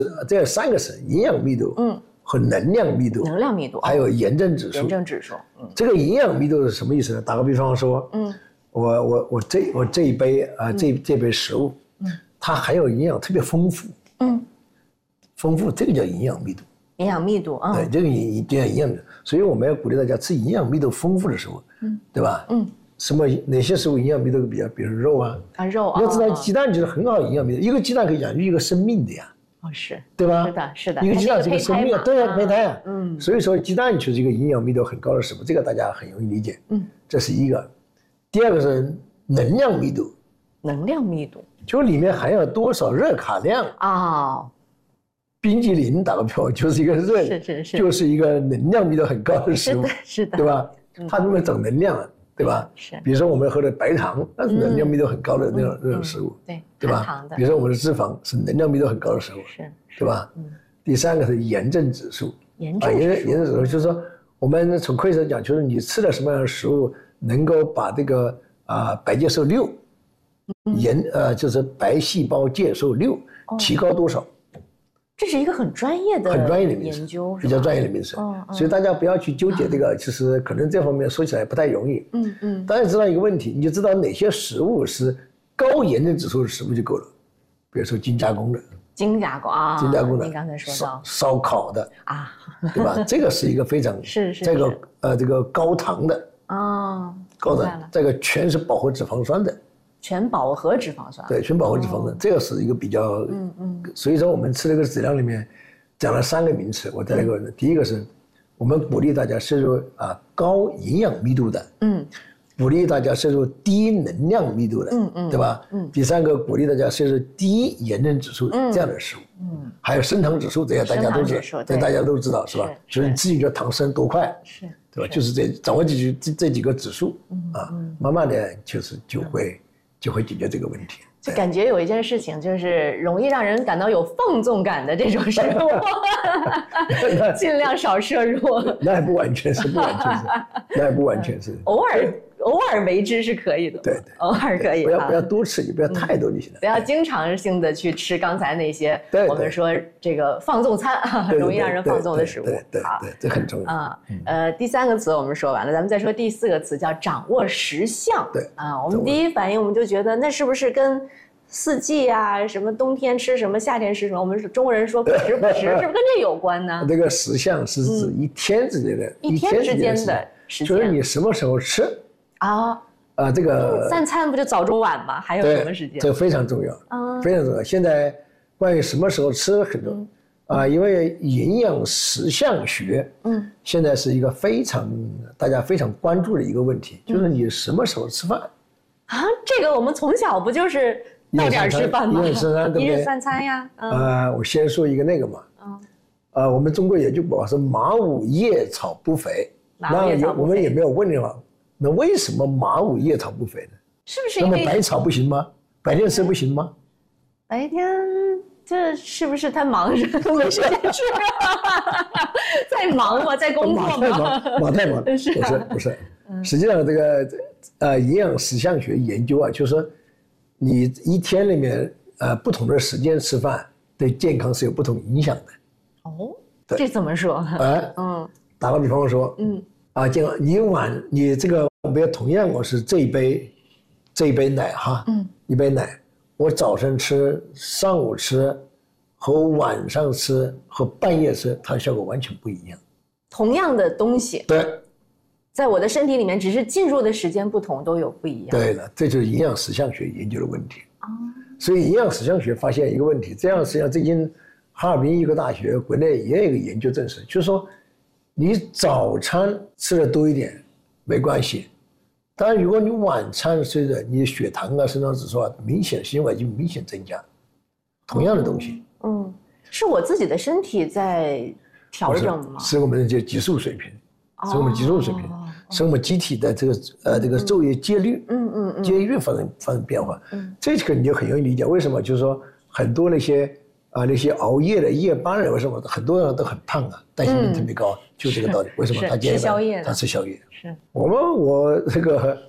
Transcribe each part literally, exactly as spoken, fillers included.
这三个是营养密度，嗯，和能量密度， 能量密度， 还有炎症指数。 炎症指数，嗯， 这个营养密度是什么意思呢？打个比方说，嗯，我我我这我这一杯啊、呃，这这杯食物，嗯，它含有营养特别丰富，嗯，丰富这个叫营养密度。 营养密度啊， 对，这个营营营养密度，所以我们要鼓励大家吃营养密度丰富的食物，嗯，对吧？嗯，什么哪些食物营养密度比较？比如肉啊， 啊肉啊， 你要知道鸡蛋就是很好的营养密度，一个鸡蛋可以养育一个生命的呀。 哦，是， 对吧？ 是的，是的， 一个鸡蛋是一个生命，对啊，胚胎啊， 嗯， 所以说鸡蛋就是一个营养密度很高的食物，这个大家很容易理解，嗯，这是一个。第二个是能量密度， 能量密度就里面含有多少热卡量啊。哦， 冰激凌打个比方就是一个热， 是是是， 就是一个能量密度很高的食物， 是的，是的， 对吧？它能不能长能量啊？对吧？ 是， 比如说我们喝的白糖，那是能量密度很高的那种那种食物， 对， 对吧？比如说我们的脂肪是能量密度很高的食物， 是， 对吧？嗯。第三个是炎症指数， 炎症指数， 炎症指数就是说，我们从科学上讲，就是你吃了什么样的食物，能够把这个啊白介素六，炎呃就是白细胞介素六提高多少？ 这是一个很专业的、 很专业的研究， 比较专业的名词。所以大家不要去纠结这个，其实可能这方面说起来不太容易。嗯嗯。大家知道一个问题，你就知道哪些食物是高炎症指数的食物就够了，比如说精加工的。 精加工啊， 精加工的， 你刚才说到烧烤的啊， 对吧？这个是一个非常是是这个呃这个高糖的啊， 高糖，这个全是饱和脂肪酸的， 全饱和脂肪酸， 对，全饱和脂肪酸，这个是一个比较嗯嗯，所以说我们吃这个质量里面讲了三个名词，我再来一个，第一个是我们鼓励大家摄入啊高营养密度的，嗯。鼓励大家摄入低能量密度的，嗯嗯，对吧？嗯。第三个，鼓励大家摄入低炎症指数这样的食物，嗯，还有升糖指数，这些大家都知道，这大家都知道是吧？就是你自己觉得糖升多快， 是， 对吧？就是这掌握几这这几个指数啊，慢慢的就是就会就会解决这个问题。 就感觉有一件事情，就是容易让人感到有放纵感的这种食物，尽量少摄入。 那也不完全是，不完全是，那也不完全是。 偶尔偶尔为之是可以的， 对对， 偶尔可以。 不要不要多吃，也不要太多就行了。 不要经常性的去吃刚才那些我们说这个放纵餐，容易让人放纵的食物。 对对对，这很重要啊。呃，第三个词我们说完了，咱们再说第四个词，叫掌握时相。 对啊，我们第一反应我们就觉得那是不是跟四季啊，什么冬天吃什么，夏天吃什么？我们中国人说不时不食，是不是跟这有关呢？ 这个时相是指一天之间的， 一天之间的时间， 就是你什么时候吃啊？啊，这个三餐不就早中晚吗？还有什么时间？ 这个非常重要，啊，非常重要。现在关于什么时候吃很重要啊，因为营养时相学，嗯，现在是一个非常大家非常关注的一个问题，就是你什么时候吃饭啊？这个我们从小不就是到点吃饭吗？ 一日三餐，对不对？ 一日三餐呀。 啊，我先说一个那个嘛，嗯，呃，我们中国研究报是马五叶草不肥，那我们也没有问你嘛。那为什么马五叶草不肥呢？ 是不是因为？ 那么白草不行吗？白天吃不行吗？ 白天这是不是他忙着没时间吃？在忙吗？在工作吗？ 马太忙，马太忙。不是不是，实际上这个呃营养时相学研究啊，就是说你一天里面呃不同的时间吃饭对健康是有不同影响的。 哦，这怎么说？ 哎，嗯，打个比方说，嗯。啊，健康，你晚你这个，比如同样我是这一杯，这一杯奶哈，嗯，一杯奶，我早晨吃、上午吃，和晚上吃和半夜吃，它的效果完全不一样。 同样的东西， 对， 在我的身体里面，只是进入的时间不同，都有不一样。 对的，这就是营养时相学研究的问题。哦，所以营养时相学发现一个问题，这样实际上最近哈尔滨医科大学国内也有一个研究证实，就是说。你早餐吃的多一点没关系，但是如果你晚餐吃的，你血糖啊、升糖指数啊，明显心率就明显增加。同样的东西， 嗯，嗯是我自己的身体在调整吗？ 是我们的这激素水平，是我们激素水平，是我们机体的这个呃这个昼夜节律，嗯嗯嗯，节律发生发生变化。嗯，这个你就很容易理解，为什么？就是说很多那些。啊，那些熬夜的夜班人为什么很多人都很胖啊？代谢率特别高，就这个道理。为什么他今天他吃宵夜？是我们我这个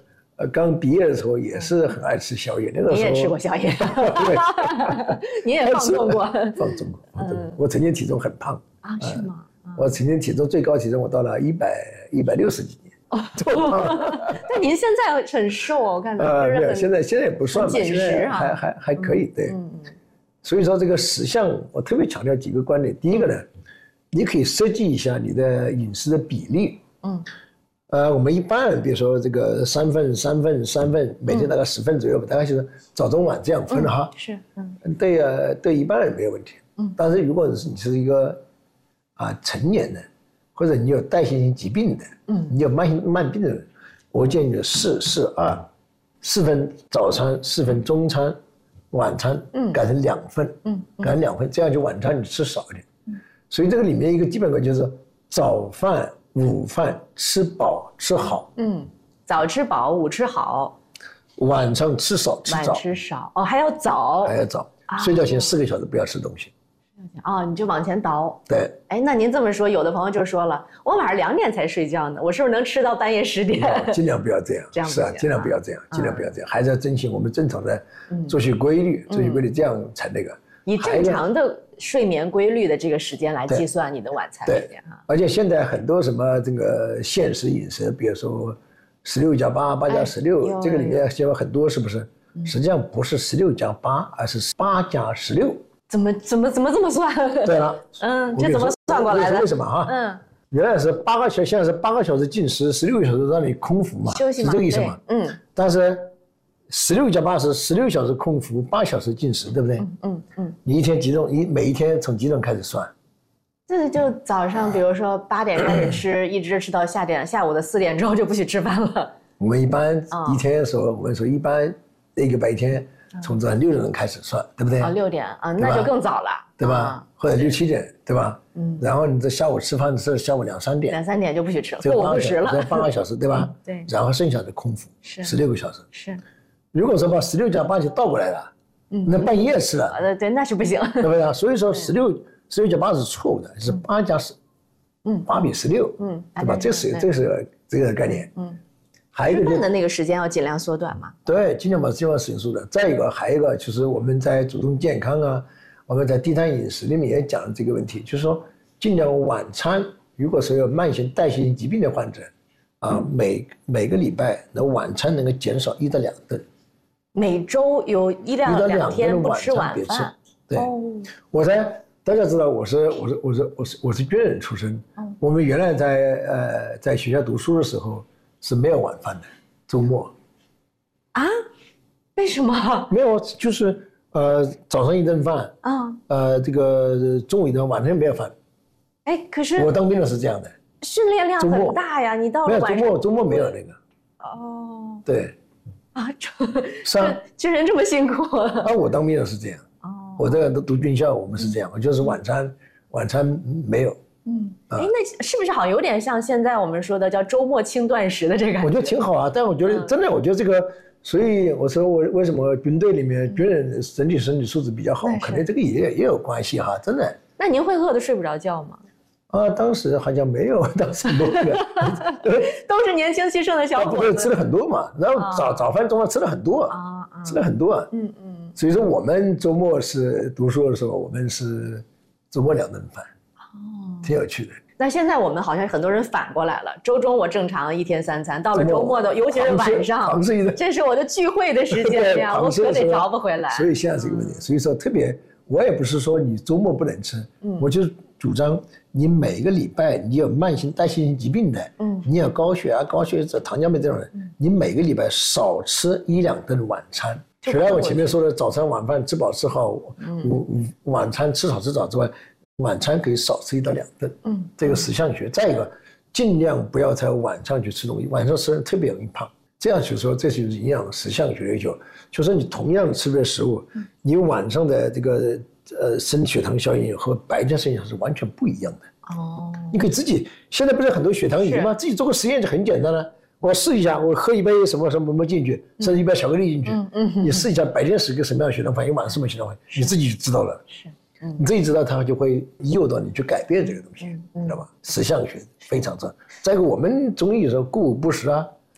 呃刚毕业的时候也是很爱吃宵夜，那个时候你也吃过宵夜，你也放纵过， 放纵过，放纵过。我曾经体重很胖啊，是吗？ 我曾经体重最高体重我到了一百一百六十几年。 哦，但您现在很瘦，我看到。 呃，没有，现在现在也不算吧， 紧实哈， 还还还可以，对。所以说这个十项，我特别强调几个观点。第一个呢，你可以设计一下你的饮食的比例。嗯。呃，我们一般比如说这个三份、三份、三份，每天大概十份左右吧，大概就是早中晚这样分哈。 是，嗯。 对呃，对一般人没有问题。嗯。但是如果是你是一个啊成年人，或者你有代谢性疾病的，嗯，你有慢性慢病的人，我建议四四二，四份早餐，四份中餐，晚餐，嗯，改成两份，嗯，改成两份，这样就晚餐你吃少一点。嗯，所以这个里面一个基本观就是早饭、午饭吃饱吃好， 嗯，早吃饱，午吃好， 晚上吃少吃早， 晚吃少，哦，还要早， 还要早，睡觉前四个小时不要吃东西。 哦，你就往前倒。 对， 哎，那您这么说，有的朋友就说了，我晚上两点才睡觉呢，我是不是能吃到半夜十点？ 哦、尽量不要这样， 这样是啊，尽量不要这样，尽量不要这样，还是要遵循我们正常的作息规律，作息规律这样才那个。 以正常的睡眠规律的这个时间来计算你的晚餐时间哈。 而且现在很多什么这个限时饮食，比如说十六加八、八加十六，这个里面现在很多是不是？实际上不是十六加八，而是八加十六。 怎么怎么怎么这么算？ 对了， 嗯，这怎么算过来的？ 为什么哈？嗯，原来是八个小，现在是八个小时进食，十六个小时让你空腹嘛， 休息嘛， 是这个意思嘛？ 嗯。 但是十六加八是十六小时空腹，八小时进食，对不对？嗯嗯嗯。你一天几顿？你每一天从几顿开始算？ 这就早上，比如说八点开始吃，一直吃到下点下午的四点之后就不许吃饭了。 我们一般一天的时候，我们说一般一个白天。从早上六点钟开始算，对不对？ 啊，六点啊，那就更早了， 对吧？或者六七点，对吧？嗯。然后你这下午吃饭是下午两三点， 两三点就不许吃了，过午不食了， 这八个小时，对吧？ 对。 然后剩下的空腹是十六个小时。 是。 如果说把十六加八就倒过来了，嗯，那半夜吃了， 呃，对，那是不行， 对不对？所以说十六十六加八是错误的，是八加十，嗯，八比十六，嗯，对吧？这是这是这个概念，嗯。还有一个吃饭的那个时间要尽量缩短嘛。 对，尽量把尽量时间缩短。再一个，还有一个就是我们在主动健康啊，我们在低碳饮食里面也讲了这个问题，就是说尽量晚餐，如果是有慢性代谢性疾病的患者，啊，每每个礼拜的晚餐能够减少一到两顿。 每周有一到两天不吃晚饭。 对，哦、我在大家知道我是我是我是我是我是军人出身，嗯、我们原来在呃在学校读书的时候。是没有晚饭的，周末。 啊？为什么？ 没有，就是呃早上一顿饭，啊，呃这个中午一顿，晚上没有饭。 哎，可是我当兵的是这样的， 训练量很大呀，你到了晚上。 没有周末，周末没有那个。 哦。 对。 啊， 是啊， 军人这么辛苦。 啊，我当兵的是这样。哦。我这个都读军校，我们是这样，我就是晚餐，晚餐没有。 嗯，哎，那是不是好像有点像现在我们说的叫周末轻断食的这个？ 我觉得挺好啊，但我觉得真的，我觉得这个，所以我说我为什么军队里面军人整体身体素质比较好，可能这个也也有关系哈，真的。 那您会饿得睡不着觉吗？ 啊，当时好像没有，当时没有， 都是年轻气盛的小伙子， 吃了很多嘛，然后早早饭中饭吃了很多啊，吃了很多啊，嗯嗯。所以说我们周末是读书的时候，我们是周末两顿饭。哦，挺有趣的。 那现在我们好像很多人反过来了，周中我正常一天三餐，到了周末的，尤其是晚上，这是我的聚会的时间呀，我可得找不回来。 所以现在是一个问题，所以说特别，我也不是说你周末不能吃，嗯，我就主张你每个礼拜你有慢性代谢性疾病的，嗯，你有高血压、高血脂、糖尿病这种人，你每个礼拜少吃一两顿晚餐。除了我前面说的早餐晚饭吃饱吃好，午晚餐吃少吃早之外。晚餐可以少吃一到两顿，嗯，这个十项学。再一个，尽量不要在晚上去吃东西，晚上吃人特别容易胖。这样就说这就是营养十项学的就，就说你同样吃的食物，你晚上的这个呃升血糖效应和白天升血糖是完全不一样的。哦，你可以自己现在不是很多血糖仪吗？自己做个实验就很简单了。我试一下，我喝一杯什么什么什么进去，甚至一杯巧克力进去，嗯嗯，你试一下白天是个什么样的血糖反应，晚上什么血糖反应，你自己就知道了。是。你自己知道，它就会诱导你去改变这个东西，知道吧？十项学非常重要。再一个，我们中医有时候过午不食啊，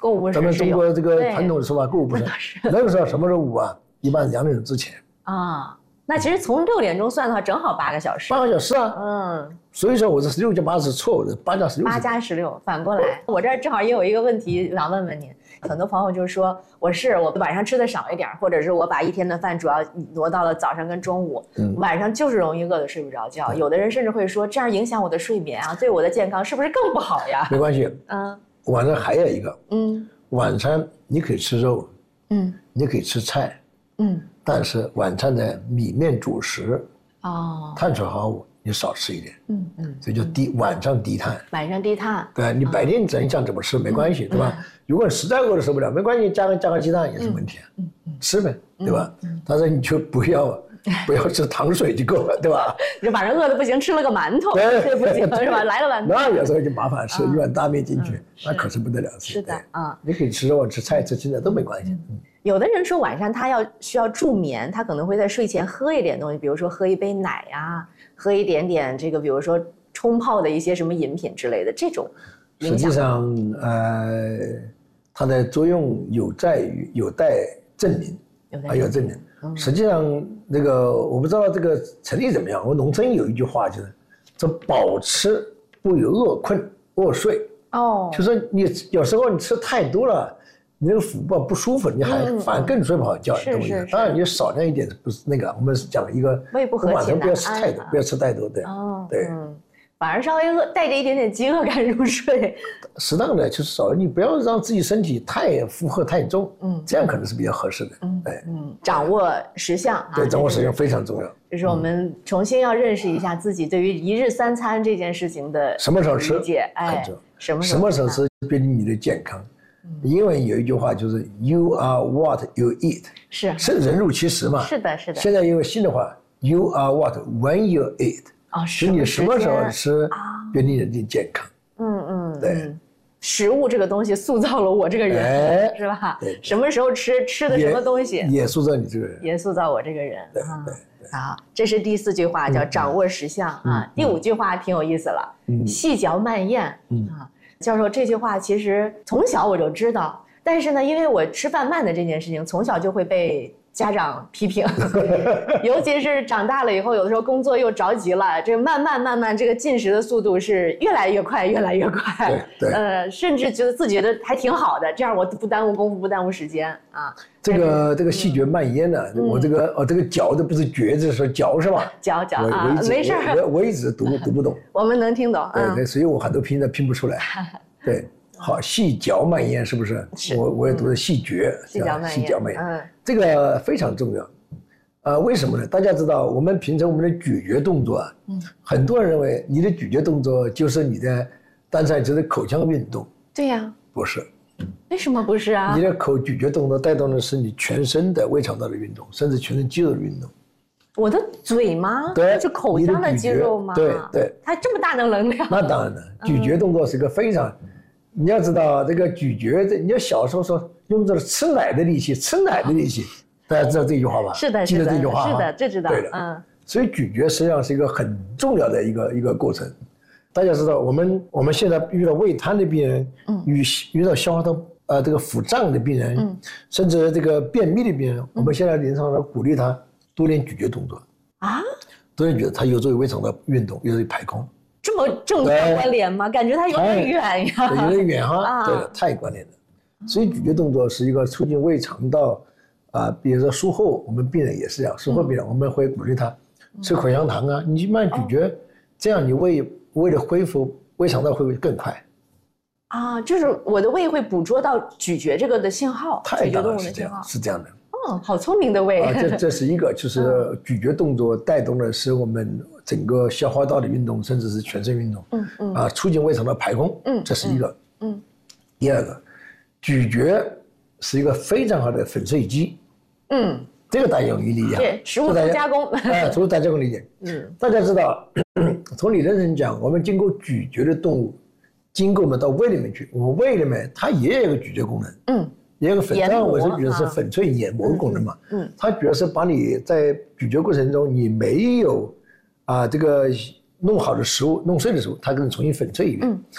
购物不慎。 咱们中国这个传统的说法，购物不慎。那个时候什么时候午啊？一般两点钟之前。 啊，那其实从六点钟算的话，正好八个小时。 八个小时啊。 嗯。 所以说我这十六加八是错误的，八加十六。 八加十六，反过来。我这儿正好也有一个问题想问问您。很多朋友就说，我是我晚上吃的少一点，或者是我把一天的饭主要挪到了早上跟中午，嗯、晚上就是容易饿得睡不着觉。嗯、有的人甚至会说，这样影响我的睡眠啊，对我的健康是不是更不好呀？ 没关系，嗯，晚上还有一个，嗯，晚餐你可以吃肉，嗯，你可以吃菜，嗯，但是晚餐的米面主食，哦，碳水化合物你少吃一点，嗯嗯，所以就低晚上低碳， 晚上低碳， 对你白天怎想怎么吃没关系，对吧？如果实在饿得受不了，没关系，加个加个鸡蛋也是问题，嗯嗯，吃呗，对吧？但是你就不要不要吃糖水就够了，对吧？ 就晚上饿得不行，吃了个馒头，这不行是吧？来了馒头， 那有时候就麻烦，吃一碗大面进去，那可是不得了。 是的啊， 你可以吃肉、吃菜、吃青菜都没关系。 有的人说晚上他要需要助眠，他可能会在睡前喝一点东西，比如说喝一杯奶呀。喝一点点这个，比如说冲泡的一些什么饮品之类的，这种实际上，呃，它的作用有在于有待证明，还有证明。嗯、实际上，那个我不知道这个成立怎么样。我农村有一句话就是：“这饱吃不有饿困饿睡。”哦，就说你有时候你吃太多了。你那个腹部不舒服，你还反而更睡不好觉。 是是。 当然你少量一点不是那个，我们是讲一个胃不和谐， 晚上不要吃太多，不要吃太多，对。 哦， 对。 反而稍微饿，带着一点点饥饿感入睡。 适当的就是少，你不要让自己身体太负荷太重，嗯，这样可能是比较合适的。嗯，哎， 嗯，掌握食相啊， 对，掌握食相非常重要。 就是我们重新要认识一下自己对于一日三餐这件事情的什么时候吃， 理解，哎， 什么什么时候吃决定你的健康。英文有一句话就是 "You are what you eat"， 是是人入其食嘛。 是的，是的。 现在有个新的话 "You are what when you eat"， 哦， 是你什么时候吃决定你的健康。 嗯嗯， 对， 食物这个东西塑造了我这个人， 哎、 是吧？对，什么时候吃吃的什么东西， 也塑造你这个人， 也塑造我这个人。 对对。 好，这是第四句话，叫掌握食相啊。第五句话挺有意思了，细嚼慢咽啊。教授这句话其实从小我就知道，但是呢，因为我吃饭慢的这件事情，从小就会被家长批评，尤其是长大了以后，有的时候工作又着急了，这慢慢慢慢，这个进食的速度是越来越快，越来越快。 对对。 呃，甚至觉得自己觉得还挺好的，这样我不耽误功夫，不耽误时间啊。 这个这个细嚼慢咽呢，我这个哦这个嚼的不是嚼字，说嚼是吧？ 嚼嚼啊，没事儿。 我我一直读读不懂。 我们能听懂。 对对，所以我很多拼的拼不出来。对，好，细嚼慢咽是不是？ 是。 我我也读的细嚼， 细嚼慢咽。 细嚼慢咽，嗯，这个非常重要。呃，为什么呢？大家知道，我们平常我们的咀嚼动作啊，嗯，很多人认为你的咀嚼动作就是你的单菜就是口腔运动。 对呀。 不是。 为什么不是啊？ 你的口咀嚼动作带动的是你全身的胃肠道的运动，甚至全身肌肉的运动。 我的嘴吗？ 对， 是口腔的肌肉吗？ 对对， 它这么大的能量。 那当然了，咀嚼动作是一个非常，嗯、你要知道这个咀嚼，你要小时候说用这个吃奶的力气，吃奶的力气，大家知道这句话吧？ 是的， 记得这句话是的，这知道。 对的，嗯。所以咀嚼实际上是一个很重要的一个一个过程。大家知道，我们我们现在遇到胃瘫的病人，嗯，遇遇到消化道。呃，这个腹胀的病人，嗯、甚至这个便秘的病人，嗯、我们现在临床上鼓励他多练咀嚼动作啊，多练咀嚼，他有助于胃肠道运动，有助于排空。 这么正相关联吗？感觉它有点远呀。 对，有点远哈。啊、对，太关联了。所以咀嚼动作是一个促进胃肠道啊、呃，比如说术后，我们病人也是这样，术后病人、嗯、我们会鼓励他吃口香糖啊，你慢慢咀嚼，哦、这样你胃胃的恢复，胃肠道恢复更快。 啊，就是我的胃会捕捉到咀嚼这个的信号， 太当然是这样，是这样的。 哦，好聪明的胃。 啊，这这是一个，就是咀嚼动作带动的是我们整个消化道的运动，甚至是全身运动。嗯嗯。啊，促进胃肠道排空。嗯，这是一个。嗯。第二个，咀嚼是一个非常好的粉碎机。嗯。这个大家容易理解。 对，食物再加工。 哎，食物再加工理解。嗯。大家知道，从理论上讲，我们经过咀嚼的动物。经过我们到胃里面去，我们胃里面它也有个咀嚼功能，嗯，也有个粉，当然我是觉得是粉碎研磨功能嘛，嗯，它主要是把你在咀嚼过程中你没有啊这个弄好的食物弄碎的时候，它给你重新粉碎一遍。嗯，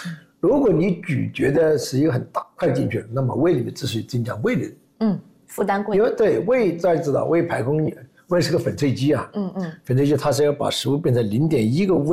如果你咀嚼的是一个很大块进去了，那么胃里面之所以增加胃的， 嗯，负担过。 因为对胃，大家知道胃排空，胃是个粉碎机啊，嗯嗯，粉碎机它是要把食物变成零点一个胃。